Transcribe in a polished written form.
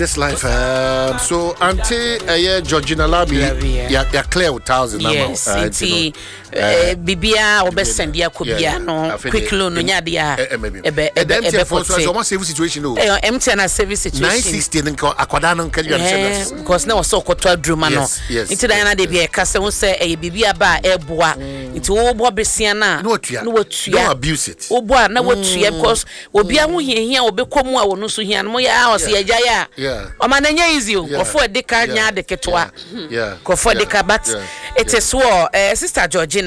this life. So Auntie Georgina Labi, you're clear with 1,000 number. Yes, Bibia or best send ya Kubiano, quick loan, Yadia, almost same situation. Empty and a service situation. 960 and Aquadano can you understand? Because now so Cotua Drumano. Yes. Into Diana de Bia Castle say a Bibia bar airboa into all Bobisiana. No abuse it. Oh, boy, now what you because Obia here will become more no so here and more hours here. Yeah. O mananya is you or for a decade, the Ketua. Yeah. Go for the cabat. It is war, Sister Georgina.